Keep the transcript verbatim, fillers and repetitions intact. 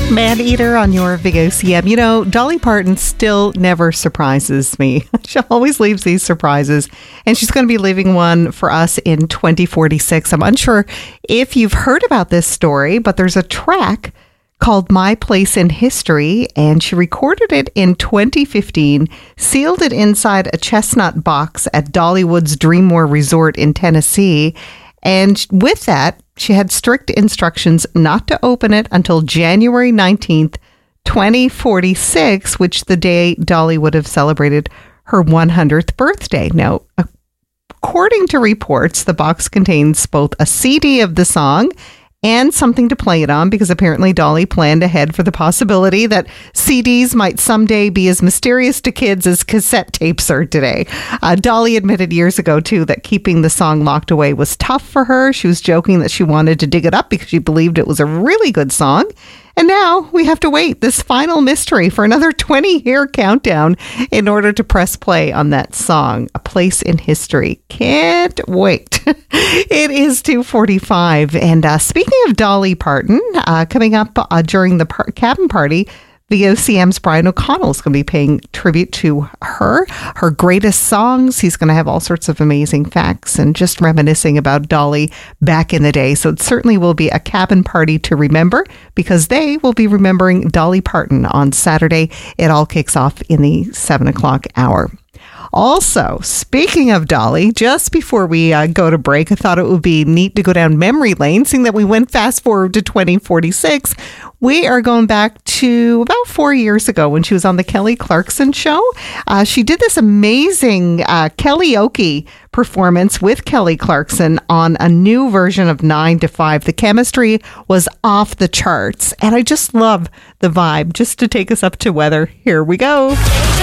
Man Eater on your V O C M. You know, Dolly Parton still never surprises me. She always leaves these surprises, and she's going to be leaving one for us in twenty forty-six. I'm unsure if you've heard about this story, but there's a track called My Place in History, and she recorded it in twenty fifteen, sealed it inside a chestnut box at Dollywood's Dreammore Resort in Tennessee. And with that, she had strict instructions not to open it until January nineteenth, twenty forty-six, which the day Dolly would have celebrated her one hundredth birthday. Now, according to reports, the box contains both a C D of the song and something to play it on, because apparently Dolly planned ahead for the possibility that C Ds might someday be as mysterious to kids as cassette tapes are today. Uh, Dolly admitted years ago, too, that keeping the song locked away was tough for her. She was joking that she wanted to dig it up because she believed it was a really good song. And now we have to wait this final mystery for another twenty-year countdown in order to press play on that song, A Place in History. Can't wait. It is two forty-five. And uh, speaking of Dolly Parton, uh, coming up uh, during the par- cabin party, V O C M's Brian O'Connell is going to be paying tribute to her, her greatest songs. He's going to have all sorts of amazing facts and just reminiscing about Dolly back in the day. So it certainly will be a cabin party to remember, because they will be remembering Dolly Parton on Saturday. It all kicks off in the seven o'clock hour. Also, speaking of Dolly, just before we uh, go to break, I thought it would be neat to go down memory lane, seeing that we went fast forward to twenty forty-six. We are going back to about four years ago when she was on the Kelly Clarkson Show. Uh, she did this amazing uh, karaoke performance with Kelly Clarkson on a new version of nine to five. The chemistry was off the charts, and I just love the vibe. Just to take us up to weather, here we go.